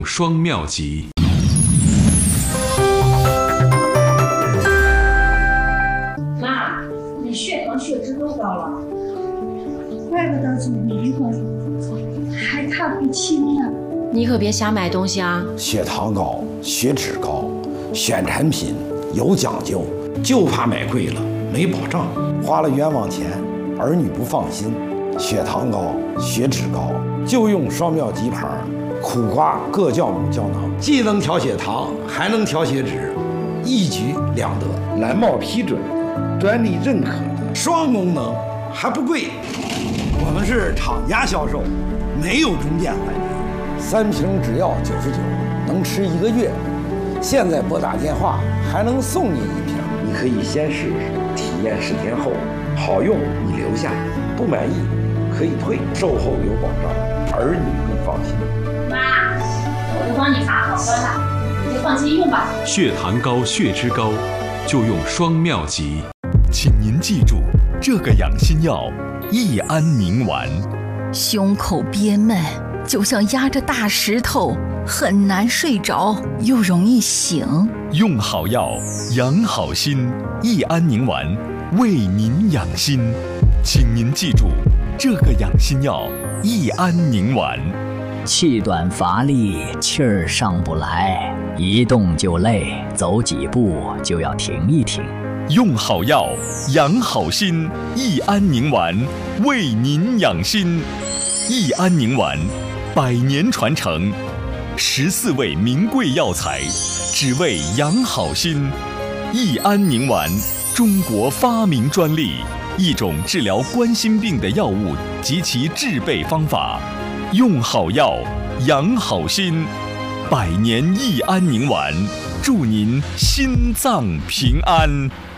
双妙集。 妈，你血糖血脂都高了， 怪不得总迷糊，还看不清呢。 你可别瞎买东西啊！ 血糖高，血脂高，选产品有讲究，就怕买贵了没保障，花了冤枉钱，儿女不放心。血糖高，血脂高，就用双妙集牌苦瓜各酵母胶囊，既能调血糖，还能调血脂，一举两得。蓝茂批准，专利认可的双功能，还不贵。我们是厂家销售，没有中间环节。3瓶只要99，能吃1个月。现在拨打电话还能送你1瓶，你可以先试试，体验10天后好用你留下，不满意可以退，售后有保障，儿女更放心。 妈，我都帮你查好端了，你就放心用吧。 血糖高、血脂高，就用双妙集。 请您记住，这个养心药益安宁丸。 胸口憋闷，就像压着大石头，很难睡着，又容易醒。 用好药，养好心，益安宁丸为您养心。请您记住，这个养心药益安宁丸。 气短乏力，气儿上不来，一动就累，走几步就要停一停。 用好药，养好心，益安宁丸为您养心。益安宁丸100年传承，14味名贵药材，只为养好心。益安宁丸，中国发明专利，一种治疗冠心病的药物及其制备方法。用好药，养好心，100年益安宁丸，祝您心脏平安。